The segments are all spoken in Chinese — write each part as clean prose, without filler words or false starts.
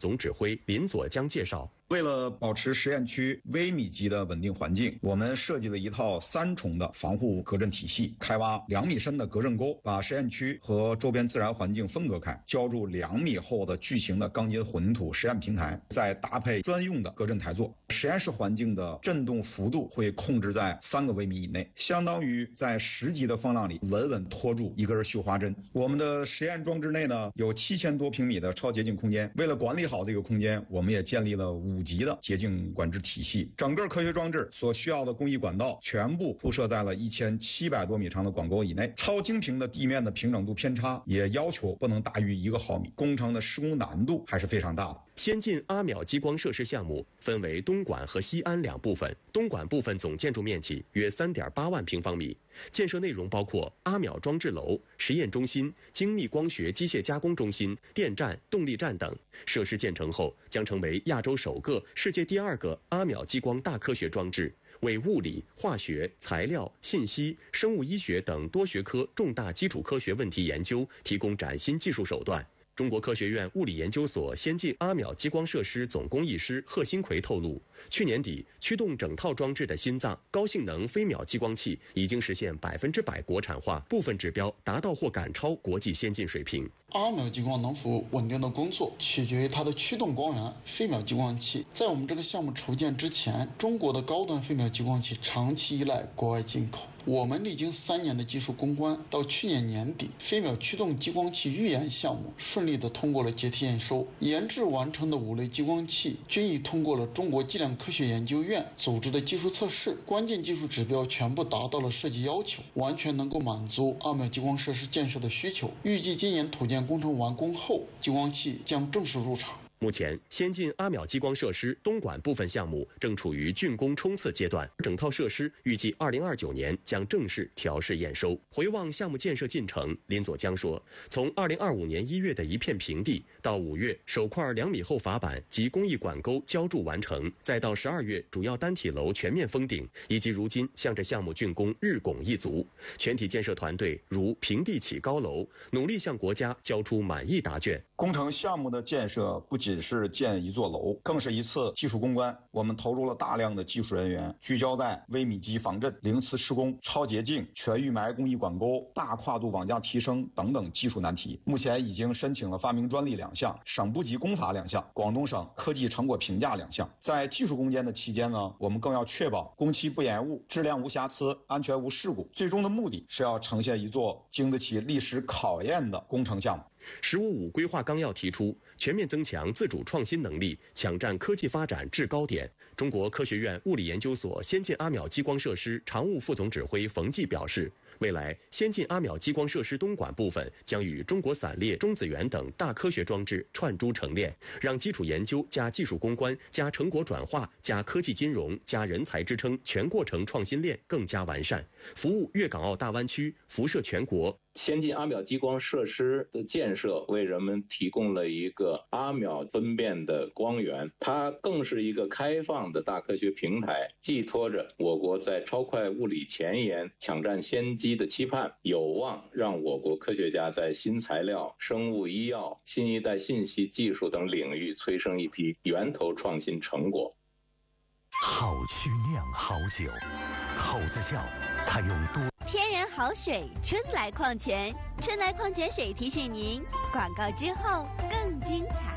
总指挥林佐江介绍。 为了保持实验区微米级的稳定环境，我们设计了一套3重的防护隔震体系，开挖2米深的隔震沟，把实验区和周边自然环境分隔开，浇筑2米厚的巨型的钢筋混凝土实验平台，再搭配专用的隔震台座。实验室环境的震动幅度会控制在3个微米以内，相当于在10级的风浪里稳稳拖住一根绣花针。我们的实验装置内呢，有7000多平米的超洁净空间。为了管理好这个空间，我们也建立了5级的洁净管制体系。整个科学装置所需要的工艺管道全部铺设在了1700多米长的管沟以内。超精平的地面的平整度偏差也要求不能大于1个毫米，工程的施工难度还是非常大的。 先进阿邈激光设施项目分为东莞和西安2部分，东莞部分总建筑面积约3.8万平方米，建设内容包括阿邈装置楼、实验中心、精密光学机械加工中心、电站、动力站等。设施建成后将成为亚洲首个、世界第2个阿邈激光大科学装置，为物理、化学、材料、信息、生物医学等多学科重大基础科学问题研究提供崭新技术手段。中国科学院物理研究所先进阿邈激光设施总工艺师贺新奎透露，去年底驱动整套装置的心脏高性能飞秒激光器已经实现100%国产化，部分指标达到或赶超国际先进水平。 阿邈激光能否稳定的工作，取决于它的驱动光源飞秒激光器。在我们这个项目筹建之前，中国的高端飞秒激光器长期依赖国外进口。我们历经3年的技术攻关，到去年年底，飞秒驱动激光器预研项目顺利地通过了阶梯验收，研制完成的5类激光器均已通过了中国计量科学研究院组织的技术测试，关键技术指标全部达到了设计要求，完全能够满足阿邈激光设施建设的需求。预计今年土建工程完工后，激光器将正式入场。 目前，先进阿邈激光设施东莞部分项目正处于竣工冲刺阶段，整套设施预计2029年将正式调试验收。回望项目建设进程，林佐江说，从2025年1月的一片平地，到5月首块2米厚筏板及工艺管沟浇筑完成，再到12月主要单体楼全面封顶，以及如今向着项目竣工日拱一卒，全体建设团队如平地起高楼，努力向国家交出满意答卷。 工程项目的建设不仅是建一座楼，更是一次技术攻关。我们投入了大量的技术人员，聚焦在微米级防震、零磁施工、超洁净、全预埋工艺管沟、大跨度网架提升等等技术难题。目前已经申请了发明专利2项、省部级工法2项、广东省科技成果评价2项。在技术攻坚的期间呢，我们更要确保工期不延误、质量无瑕疵、安全无事故。最终的目的是要呈现一座经得起历史考验的工程项目。 “15五”规划纲要提出，全面增强自主创新能力，抢占科技发展制高点。中国科学院物理研究所先进阿邈激光设施常务副总指挥冯骥表示，未来先进阿邈激光设施东莞部分将与中国散列、中子源等大科学装置串珠成链，让基础研究加技术攻关加成果转化加科技金融加人才支撑全过程创新链更加完善，服务粤港澳大湾区，辐射全国。 先进阿邈激光设施的建设为人们提供了一个阿邈分辨的光源，它更是一个开放的大科学平台，寄托着我国在超快物理前沿抢占先机的期盼，有望让我国科学家在新材料、生物医药、新一代信息技术等领域催生一批源头创新成果。 好曲酿好酒，口子窖采用多天然好水，春来矿泉，春来矿泉水提醒您，广告之后更精彩。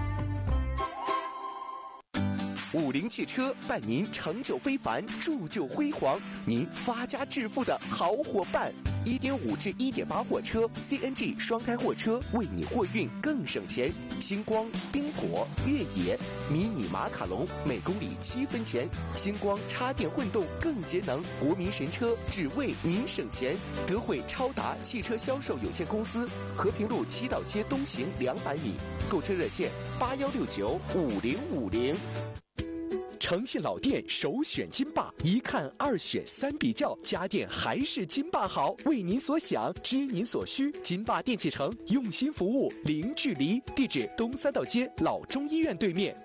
50汽车伴您成就非凡，铸就辉煌，您发家致富的好伙伴。1.5至1.8货车 CNG 双胎货车，为你货运更省钱。星光、冰果、越野、迷你马卡龙每公里7分钱。星光插电混动更节能，国民神车，只为您省钱。德惠超达汽车销售有限公司，和平路祈祷街东行200米。购车热线81695050。诚信老店首选金霸，一看2选3比较，家电还是金霸好。为您所想，知您所需，金霸电器城用心服务，零距离。地址东3道街老中医院对面。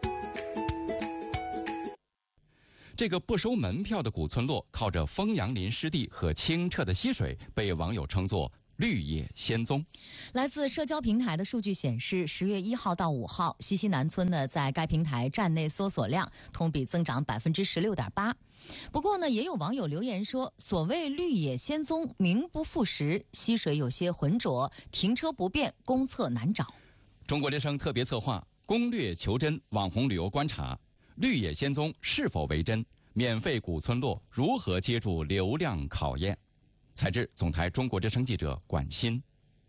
这个不收门票的古村落，靠着丰杨林湿地和清澈的溪水，被网友称作绿野仙踪。 来自社交平台的数据显示，10月1号到5号，西溪南村呢在该平台站内搜索量同比增长16.8%。不过呢，也有网友留言说，所谓绿野仙踪名不副实，溪水有些浑浊，停车不便，公厕难找。 中国之声特别策划攻略求真网红旅游观察，绿野仙踪是否为真？免费古村落如何接住流量考验？采制总台中国之声记者管欣。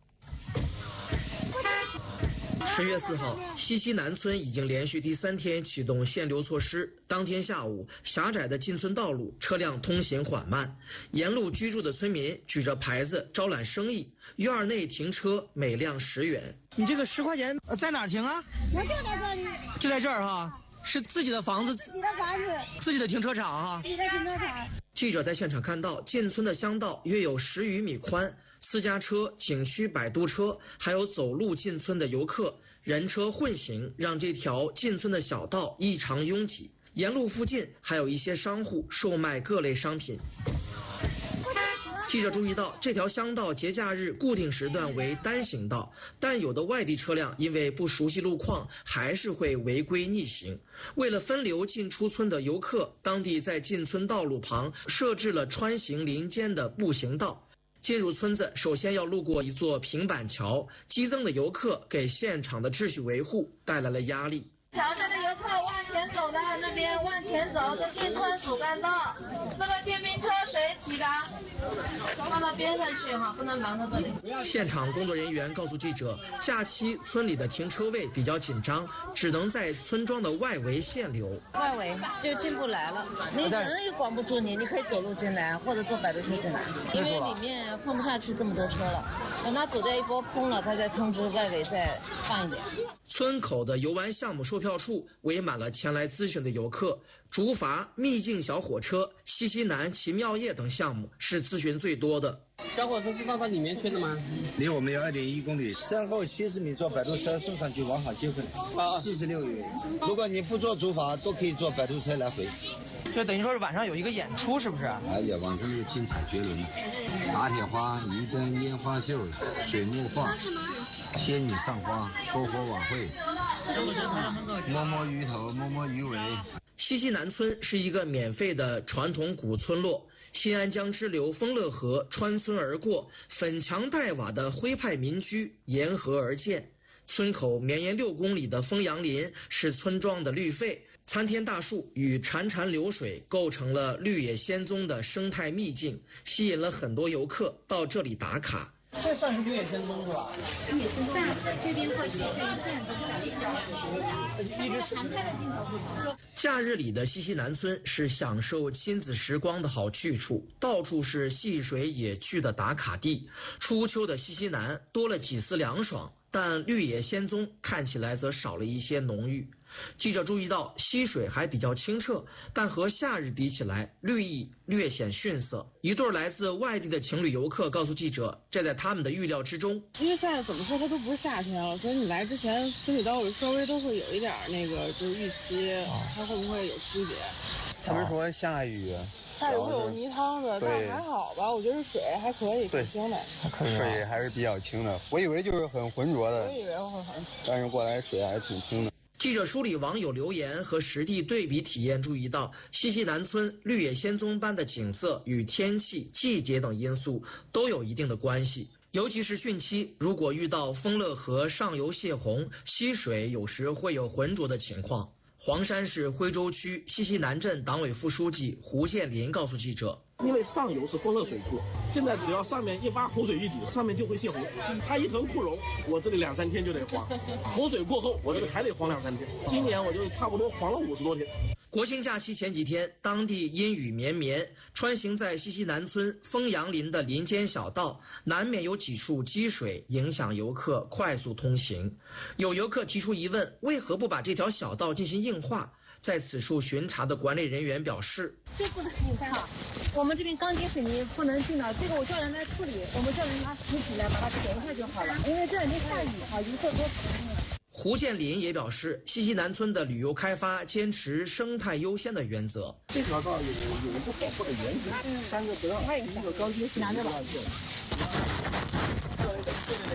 10月4号，西溪南村已经连续第3天启动限流措施。当天下午，狭窄的进村道路车辆通行缓慢，沿路居住的村民举着牌子招揽生意，院内停车每辆10元。 你这个10块钱在哪儿停啊？ 我就在这里， 就在这儿哈。是自己的房子， 自己的房子， 自己的停车场哈。 自己的停车场。 记者在现场看到，进村的乡道约有10余米宽，私家车、景区摆渡车，还有走路进村的游客，人车混行，让这条进村的小道异常拥挤。沿路附近还有一些商户售卖各类商品。记者注意到，这条乡道节假日固定时段为单行道，但有的外地车辆因为不熟悉路况，还是会违规逆行。为了分流进出村的游客，当地在进村道路旁设置了穿行林间的步行道。进入村子，首先要路过一座平板桥，激增的游客给现场的秩序维护带来了压力。 桥下的游客往前走的那边往前走，这进村主干道，那个电瓶车谁骑的？放到边上去哈，不能拦到这里。 现场工作人员告诉记者，假期村里的停车位比较紧张，只能在村庄的外围限流。 外围就进不来了，你人也管不住你，你可以走路进来或者坐摆渡车进来，因为里面放不下去这么多车了。等他走掉一波空了，他再通知外围再放一点。 村口的游玩项目售票处围满了前来咨询的游客，竹筏、秘境小火车、西溪南奇妙夜等项目是咨询最多的。 小火车是到里面去的吗？ 离我们有2.1公里，身后70米坐摆渡车送上去往返积分，46元。如果你不坐竹筏，都可以坐摆渡车来回。 就等于说是晚上有一个演出，是不是？ 哎呀，晚上就精彩绝伦，打铁花、鱼灯、烟花秀、水墨画、仙女上花、篝火晚会、摸摸鱼头、摸摸鱼尾。 西溪南村是一个免费的传统古村落，新安江支流丰乐河穿村而过，粉墙黛瓦的徽派民居沿河而建。村口绵延6公里的枫杨林是村庄的绿肺，参天大树与潺潺流水构成了绿野仙踪的生态秘境，吸引了很多游客到这里打卡。 这算是绿野仙踪是吧？ 绿野仙踪，这边或许这一片都是一直长拍的镜头不同。 假日里的西溪南村是享受亲子时光的好去处，到处是戏水野趣的打卡地。初秋的西溪南多了几丝凉爽，但绿野仙踪看起来则少了一些浓郁。记者注意到，溪水还比较清澈，但和夏日比起来，绿意略显逊色。一对来自外地的情侣游客告诉记者，这在他们的预料之中。 因为现在怎么说它都不是夏天了，所以你来之前心里都稍微都会有一点那个就是预期，它会不会有区别？ 他们说下雨。 下雨会有泥汤的，但还好吧，我觉得水还可以，挺清的。 水还是比较清的，我以为就是很浑浊的。 我以为会很， 但是过来水还是挺清的。 记者梳理网友留言和实地对比体验，注意到西溪南村绿野仙踪般的景色与天气、季节等因素都有一定的关系。尤其是汛期，如果遇到丰乐河上游泄洪，溪水有时会有浑浊的情况。黄山市徽州区西溪南镇党委副书记胡建林告诉记者， 因为上游是丰乐水库，现在只要上面一挖洪水预警，上面就会泄洪。它一囤库容，我这里2-3天就得黄。洪水过后，我这里还得黄2-3天。今年我就差不多黄了50多天。 国庆假期前几天，当地阴雨绵绵，穿行在西溪南村枫杨林的林间小道，难免有几处积水，影响游客快速通行。有游客提出疑问，为何不把这条小道进行硬化？在此处巡查的管理人员表示， 这不能硬化，我们这边钢结水泥不能进的，这个我叫人来处理，我们叫人拿石起来把它填一下就好了，因为这两天下雨啊，游客多。 胡建林也表示，西溪南村的旅游开发坚持生态优先的原则。 这条道有一个保护的原则，3个不让，一个钢筋水泥不让进。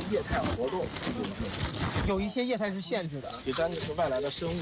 液态活动， 有一些液态是限制的。 第三就是外来的生物，